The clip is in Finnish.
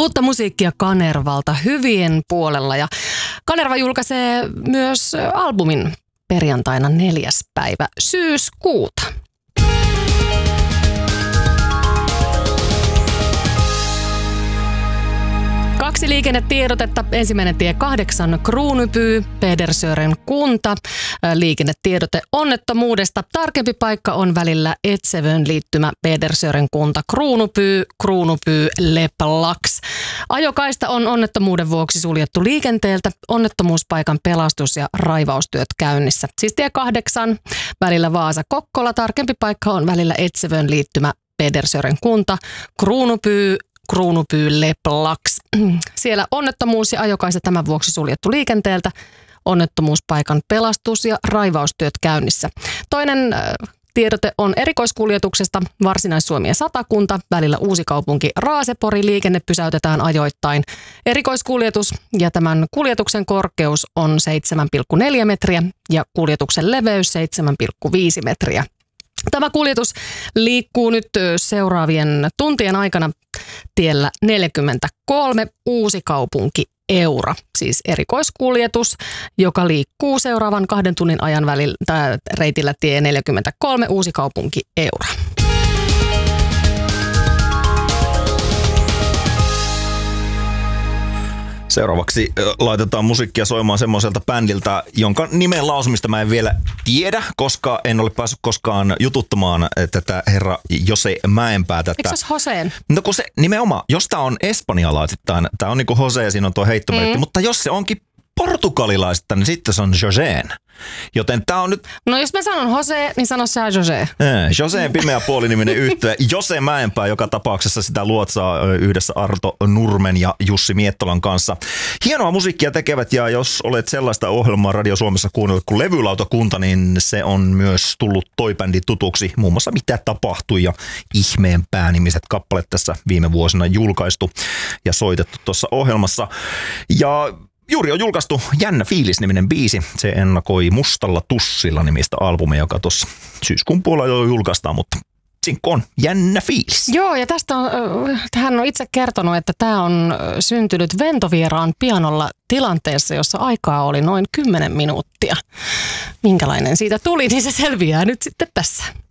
Uutta musiikkia Kanervalta hyvien puolella ja Kanerva julkaisee myös albumin perjantaina 4. päivä syyskuuta. Kaksi liikennetiedotetta. Ensimmäinen tie 8 Kruunupyy, Pedersören kunta. Liikennetiedote onnettomuudesta. Tarkempi paikka on välillä Etsevön liittymä Pedersören kunta Kruunupyy Leplaks. Ajokaista on onnettomuuden vuoksi suljettu liikenteeltä. Onnettomuuspaikan pelastus- ja raivaustyöt käynnissä. Siis tie 8 välillä Vaasa-Kokkola. Tarkempi paikka on välillä Etsevön liittymä Pedersören kunta Kruunupyy Leplaks. Siellä onnettomuus ja ajokaista tämän vuoksi suljettu liikenteeltä. Onnettomuuspaikan pelastus- ja raivaustyöt käynnissä. Toinen tiedote on erikoiskuljetuksesta Varsinais-Suomi ja Satakunta. Välillä Uusikaupunki Raasepori liikenne pysäytetään ajoittain. Erikoiskuljetus ja tämän kuljetuksen korkeus on 7,4 metriä ja kuljetuksen leveys 7,5 metriä. Tämä kuljetus liikkuu nyt seuraavien tuntien aikana tiellä 43 Uusikaupunki Eura, siis erikoiskuljetus, joka liikkuu seuraavan 2 tunnin ajan välillä reitillä tie 43 Uusikaupunki Eura. Seuraavaksi laitetaan musiikkia soimaan semmoiselta bändiltä, jonka nimen lausumista mä en vielä tiedä, koska en ole päässyt koskaan jututtamaan tätä herra Jose Mäenpäätä. Eikö se Joseen? No kun se nimenomaan, jos tää on espanjalaisittain, tää on niinku Jose ja siinä on tuo heittomerkki, mutta jos se onkin portugalilaisittain, niin sitten se on Joseen. Joten tää on nyt... No jos mä sanon Jose, niin sano sä Jose. Joseen pimeä puoliniminen yhtye. Jose Mäenpää joka tapauksessa sitä luotsaa yhdessä Arto Nurmen ja Jussi Miettolan kanssa. Hienoa musiikkia tekevät ja jos olet sellaista ohjelmaa Radio Suomessa kuunnellut kuin Levylautakunta, niin se on myös tullut toi bändi tutuksi. Muun muassa Mitä tapahtui ja Ihmeen päänimiset kappaleet tässä viime vuosina julkaistu ja soitettu tuossa ohjelmassa. Ja... juuri on julkaistu Jännä fiilis-niminen biisi. Se ennakoi Mustalla tussilla nimistä albumia, joka tuossa syyskuun puolella jo julkaistaan, mutta sinkku on Jännä fiilis. Joo, ja hän on itse kertonut, että tämä on syntynyt Ventovieraan pianolla tilanteessa, jossa aikaa oli noin 10 minuuttia. Minkälainen siitä tuli, niin se selviää nyt sitten tässä.